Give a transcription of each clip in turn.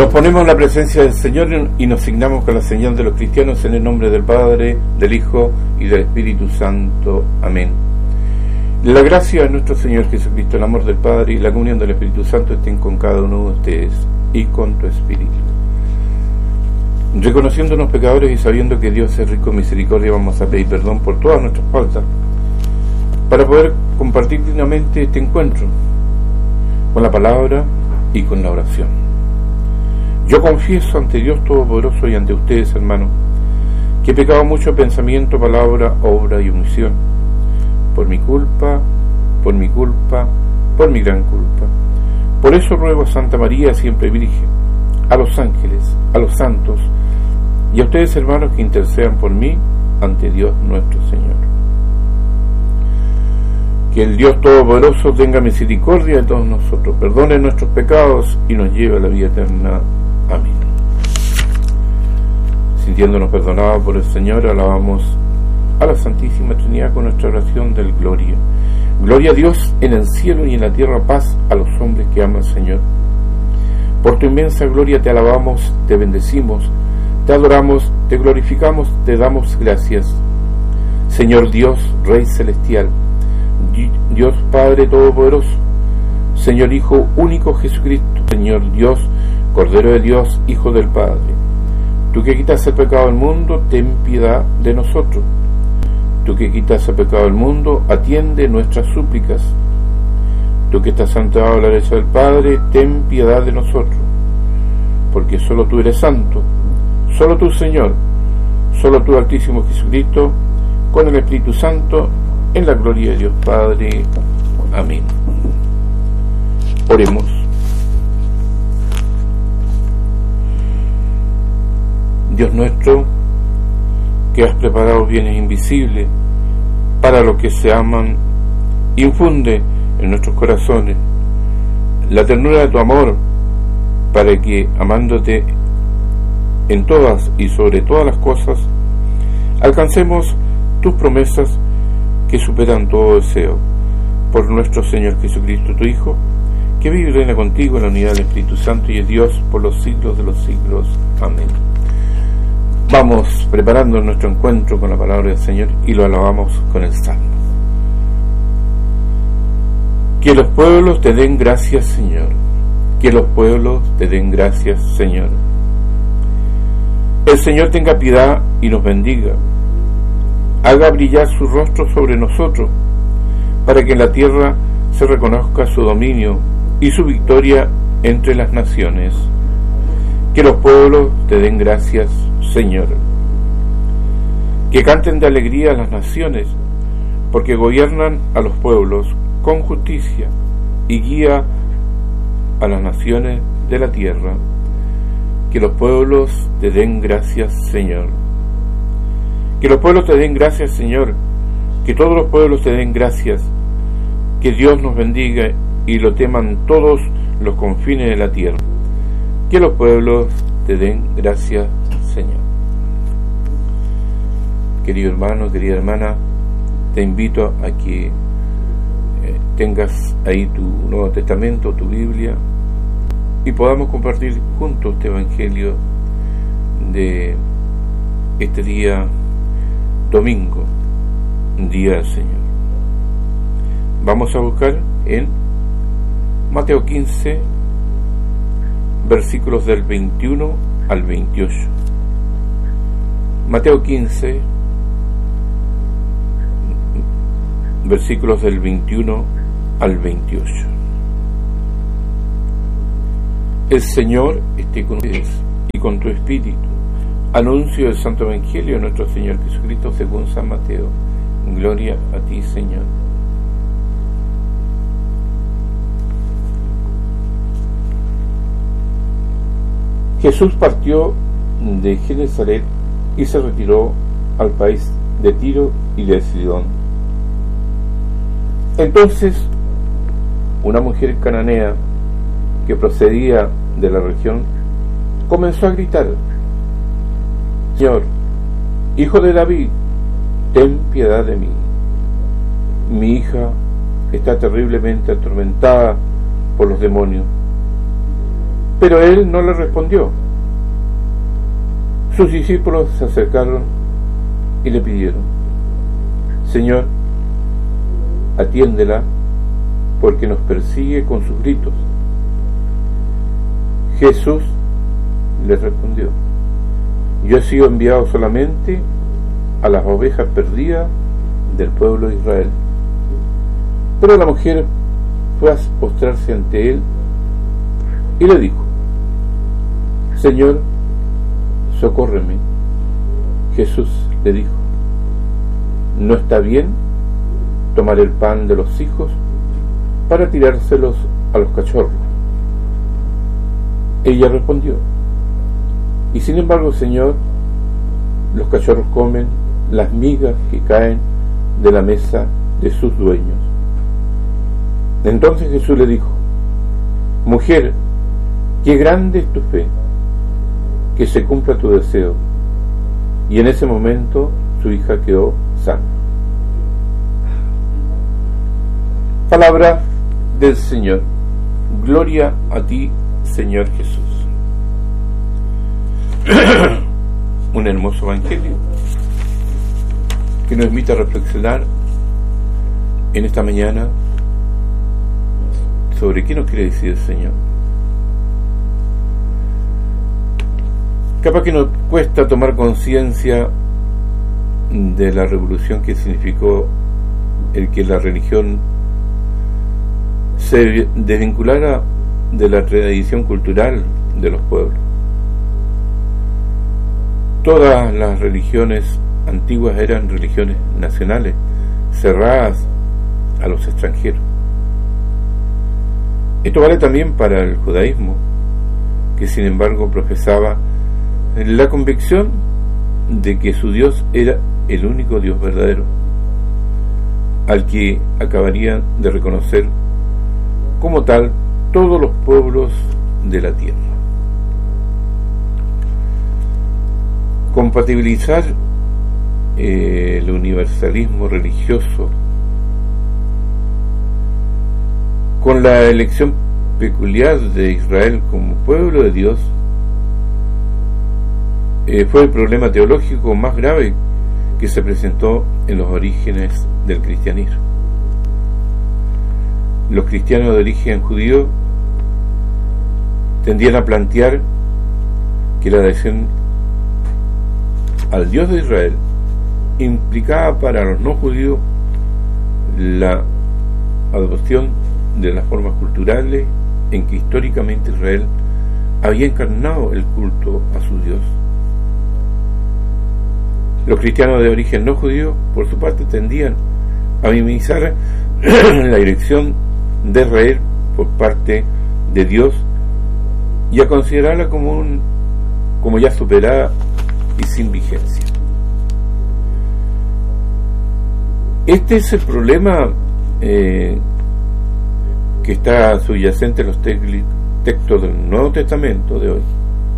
Nos ponemos en la presencia del Señor y nos signamos con la señal de los cristianos en el nombre del Padre, del Hijo y del Espíritu Santo. Amén. La gracia de nuestro Señor Jesucristo, el amor del Padre y la comunión del Espíritu Santo estén con cada uno de ustedes y con tu espíritu. Reconociéndonos pecadores y sabiendo que Dios es rico en misericordia, vamos a pedir perdón por todas nuestras faltas para poder compartir dignamente este encuentro con la palabra y con la oración. Yo confieso ante Dios Todopoderoso y ante ustedes, hermanos, que he pecado mucho en pensamiento, palabra, obra y omisión, por mi culpa, por mi gran culpa. Por eso ruego a Santa María, siempre Virgen, a los ángeles, a los santos, y a ustedes, hermanos, que intercedan por mí ante Dios nuestro Señor. Que el Dios Todopoderoso tenga misericordia de todos nosotros, perdone nuestros pecados y nos lleve a la vida eterna. Amén. Sintiéndonos perdonados por el Señor, alabamos a la Santísima Trinidad con nuestra oración del Gloria. Gloria a Dios en el cielo y en la tierra, paz a los hombres que aman al Señor. Por tu inmensa gloria te alabamos, te bendecimos, te adoramos, te glorificamos, te damos gracias. Señor Dios, Rey Celestial, Dios Padre Todopoderoso, Señor Hijo único Jesucristo, Señor Dios, Cordero de Dios, Hijo del Padre. Tú que quitas el pecado del mundo, ten piedad de nosotros. Tú que quitas el pecado del mundo, atiende nuestras súplicas. Tú que estás sentado a la derecha del Padre, ten piedad de nosotros. Porque solo tú eres santo, solo tú, Señor, solo tú, Altísimo Jesucristo, con el Espíritu Santo, en la gloria de Dios Padre. Amén. Oremos. Dios nuestro, que has preparado bienes invisibles para los que se aman, infunde en nuestros corazones la ternura de tu amor, para que, amándote en todas y sobre todas las cosas, alcancemos tus promesas que superan todo deseo. Por nuestro Señor Jesucristo, tu Hijo, que vive y reina contigo en la unidad del Espíritu Santo y es Dios por los siglos de los siglos. Amén. Vamos preparando nuestro encuentro con la palabra del Señor y lo alabamos con el Salmo. Que los pueblos te den gracias, Señor. Que los pueblos te den gracias, Señor. El Señor tenga piedad y nos bendiga. Haga brillar su rostro sobre nosotros, para que en la tierra se reconozca su dominio y su victoria entre las naciones. Que los pueblos te den gracias, Señor. Que canten de alegría las naciones, porque gobiernan a los pueblos con justicia y guía a las naciones de la tierra. Que los pueblos te den gracias, Señor. Que los pueblos te den gracias, Señor. Que todos los pueblos te den gracias. Que Dios nos bendiga y lo teman todos los confines de la tierra. Que los pueblos te den gracias, Señor. Querido hermano, querida hermana, te invito a que tengas ahí tu Nuevo Testamento, tu Biblia, y podamos compartir juntos este Evangelio de este día domingo, día del Señor. Vamos a buscar en Mateo 15, versículos del 21 al 28. Mateo 15, versículos del 21 al 28. El Señor esté con ustedes y con tu espíritu. Anuncio del Santo Evangelio de nuestro Señor Jesucristo según San Mateo. Gloria a ti, Señor. Jesús partió de Genezaret y se retiró al país de Tiro y de Sidón. Entonces, una mujer cananea que procedía de la región comenzó a gritar: Señor, Hijo de David, ten piedad de mí. Mi hija está terriblemente atormentada por los demonios. Pero él no le respondió. Sus discípulos se acercaron y le pidieron: Señor, atiéndela, porque nos persigue con sus gritos. Jesús les respondió: Yo he sido enviado solamente a las ovejas perdidas del pueblo de Israel. Pero la mujer fue a postrarse ante él y le dijo: Señor, socórreme. Jesús le dijo: No está bien tomar el pan de los hijos para tirárselos a los cachorros. Ella respondió: Y sin embargo, Señor, los cachorros comen las migas que caen de la mesa de sus dueños. Entonces Jesús le dijo: Mujer, qué grande es tu fe, que se cumpla tu deseo. Y en ese momento su hija quedó sana. Palabra del Señor. Gloria a ti, Señor Jesús. Un hermoso evangelio que nos invita a reflexionar en esta mañana sobre qué nos quiere decir el Señor. Capaz que nos cuesta tomar conciencia de la revolución que significó el que la religión se desvinculara de la tradición cultural de los pueblos. Todas las religiones antiguas eran religiones nacionales, cerradas a los extranjeros. Esto vale también para el judaísmo, que sin embargo profesaba la convicción de que su Dios era el único Dios verdadero, al que acabarían de reconocer como tal todos los pueblos de la tierra. Compatibilizar el universalismo religioso con la elección peculiar de Israel como pueblo de Dios fue el problema teológico más grave que se presentó en los orígenes del cristianismo. Los cristianos de origen judío tendían a plantear que la adhesión al Dios de Israel implicaba para los no judíos la adopción de las formas culturales en que históricamente Israel había encarnado el culto a su Dios. Los cristianos de origen no judío, por su parte, tendían a minimizar la dirección de Israel por parte de Dios y a considerarla como ya superada y sin vigencia. Este es el problema que está subyacente en los textos del Nuevo Testamento de hoy.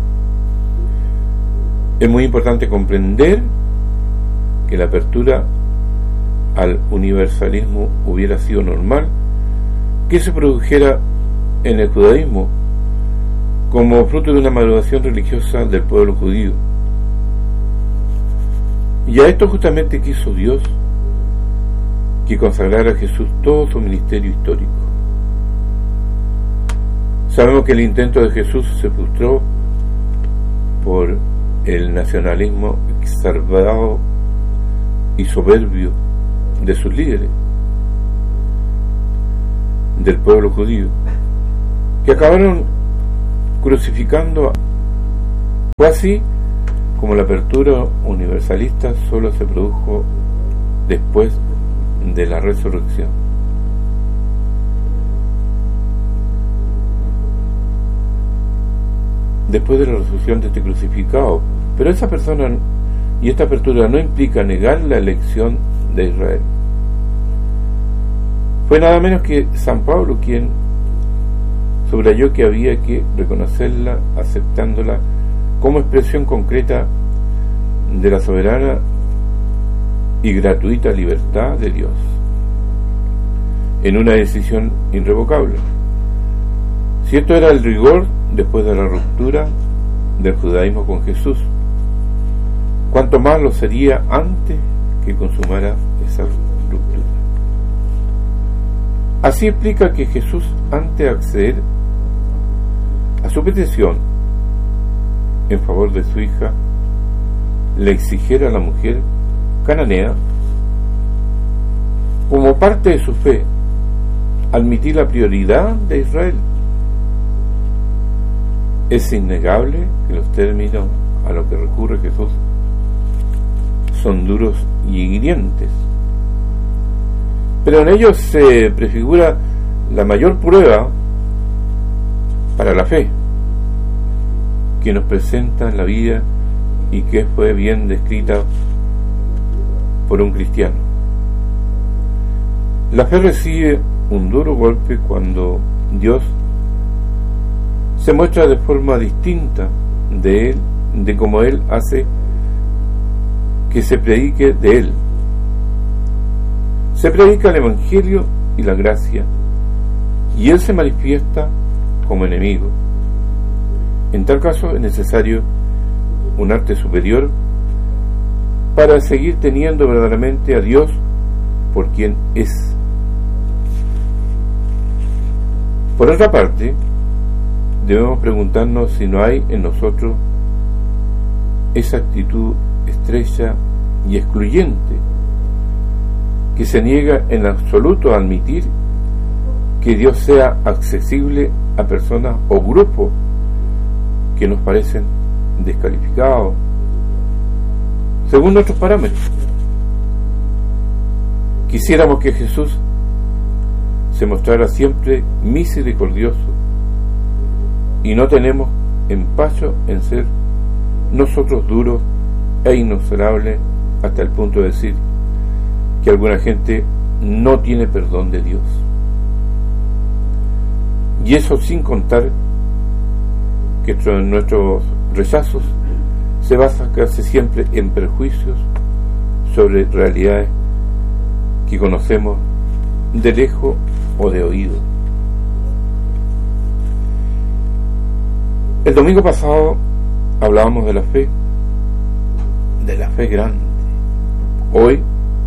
Es muy importante comprender que la apertura al universalismo hubiera sido normal que se produjera en el judaísmo como fruto de una maduración religiosa del pueblo judío. Y a esto justamente quiso Dios, que consagrara a Jesús todo su ministerio histórico. Sabemos que el intento de Jesús se frustró por el nacionalismo exacerbado y soberbio de sus líderes, del pueblo judío, que acabaron crucificando. Fue así como la apertura universalista solo se produjo después de la resurrección. Después de la resurrección de este crucificado. Pero esa persona y esta apertura no implica negar la elección de Israel. Fue nada menos que San Pablo quien subrayó que había que reconocerla, aceptándola como expresión concreta de la soberana y gratuita libertad de Dios, en una decisión irrevocable. Si esto era el rigor después de la ruptura del judaísmo con Jesús, cuanto más lo sería antes que consumara esa ruptura. Así explica que Jesús, antes de acceder a su petición en favor de su hija, le exigiera a la mujer cananea, como parte de su fe, admitir la prioridad de Israel. Es innegable que los términos a los que recurre Jesús son duros y hirientes, pero en ellos se prefigura la mayor prueba para la fe que nos presenta en la vida y que fue bien descrita por un cristiano. La fe recibe un duro golpe cuando Dios se muestra de forma distinta de cómo Él hace que se predique de Él. Se predica el Evangelio y la gracia, y Él se manifiesta como enemigo. En tal caso es necesario un arte superior para seguir teniendo verdaderamente a Dios por quien es. Por otra parte, debemos preguntarnos si no hay en nosotros esa actitud estrecha y excluyente que se niega en absoluto a admitir que Dios sea accesible a personas o grupos que nos parecen descalificados según nuestros parámetros. Quisiéramos que Jesús se mostrara siempre misericordioso, y no tenemos empacho en ser nosotros duros e inexorables hasta el punto de decir que alguna gente no tiene perdón de Dios. Y eso sin contar que nuestros rechazos se basan casi siempre en prejuicios sobre realidades que conocemos de lejos o de oído. El domingo pasado hablábamos de la fe grande. Hoy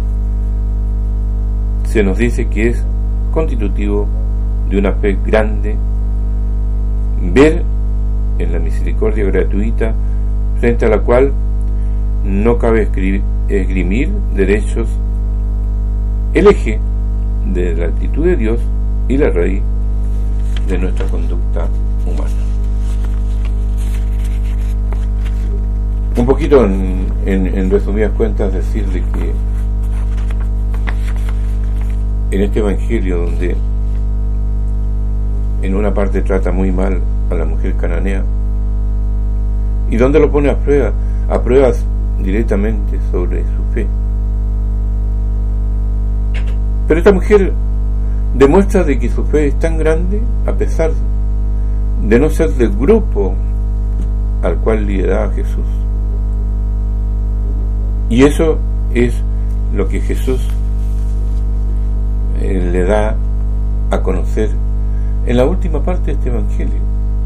se nos dice que es constitutivo de una fe grande ver en la misericordia gratuita, frente a la cual no cabe esgrimir derechos, el eje de la actitud de Dios y la raíz de nuestra conducta humana. Un poquito en resumidas cuentas, decirle que en este evangelio, donde en una parte trata muy mal a la mujer cananea y donde lo pone a pruebas directamente sobre su fe, pero esta mujer demuestra de que su fe es tan grande a pesar de no ser del grupo al cual lideraba Jesús. Y eso es lo que Jesús le da a conocer en la última parte de este evangelio.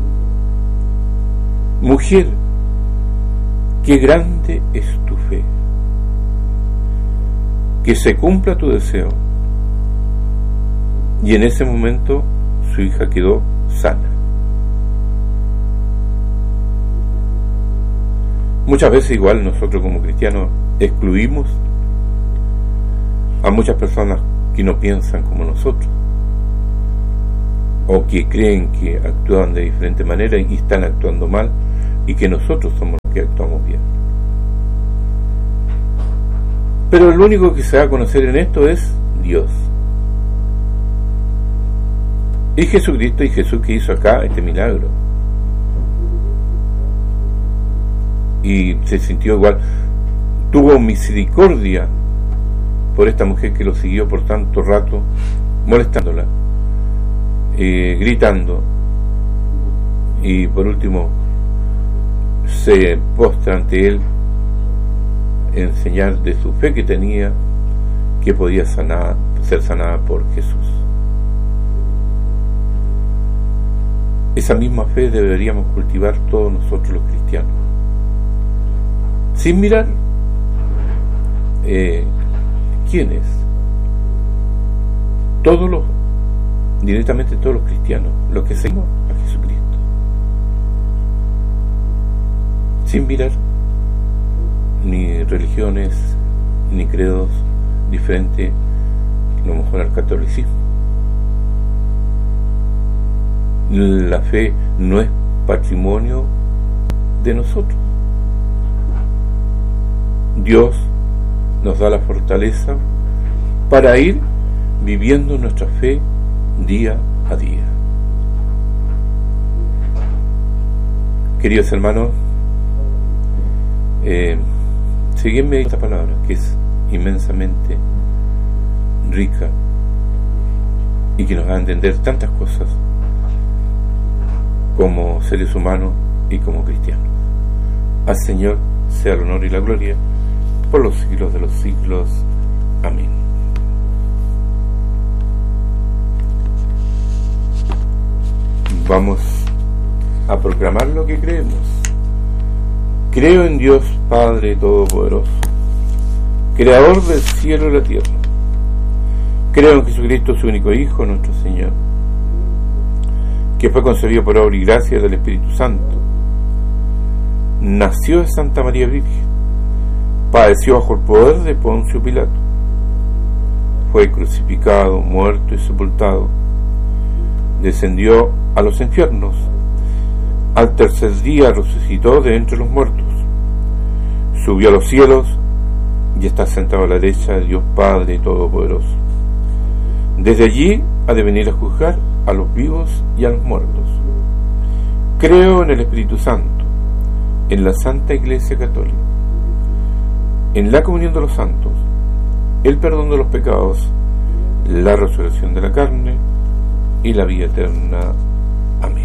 Mujer, qué grande es tu fe, que se cumpla tu deseo. Y en ese momento su hija quedó sana. Muchas veces igual nosotros como cristianos excluimos a muchas personas que no piensan como nosotros o que creen que actúan de diferente manera y están actuando mal, y que nosotros somos los que actuamos bien. Pero el único que se va a conocer en esto es Dios y Jesucristo, y Jesús que hizo acá este milagro, y se sintió igual, tuvo misericordia por esta mujer que lo siguió por tanto rato, molestándola, gritando, y por último se postra ante él en señal de su fe que tenía, que podía ser sanada por Jesús. esa misma fe deberíamos cultivar todos nosotros los cristianos, sin mirar quién es. Directamente todos los cristianos, los que seguimos a Jesucristo, sin mirar ni religiones ni credos diferentes, a lo mejor al catolicismo. La fe no es patrimonio de nosotros. Dios nos da la fortaleza para ir viviendo nuestra fe día a día. Queridos hermanos, seguidme esta palabra que es inmensamente rica y que nos va a entender tantas cosas como seres humanos y como cristianos. Al Señor sea el honor y la gloria por los siglos de los siglos. Amén. Vamos a proclamar lo que creemos. Creo en Dios Padre Todopoderoso, Creador del cielo y la tierra. Creo en Jesucristo, su único Hijo, nuestro Señor, que fue concebido por obra y gracia del Espíritu Santo. Nació de Santa María Virgen, padeció bajo el poder de Poncio Pilato, fue crucificado, muerto y sepultado, descendió a los infiernos, al tercer día resucitó de entre los muertos, subió a los cielos y está sentado a la derecha de Dios Padre Todopoderoso. Desde allí ha de venir a juzgar a los vivos y a los muertos. Creo en el Espíritu Santo, en la Santa Iglesia Católica, en la comunión de los santos, el perdón de los pecados, la resurrección de la carne y la vida eterna. Amén.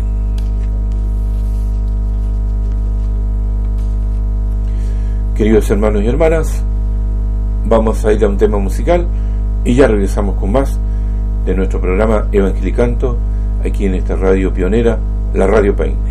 Queridos hermanos y hermanas, vamos a ir a un tema musical y ya regresamos con más de nuestro programa Evangelicanto, aquí en esta radio pionera, la Radio País.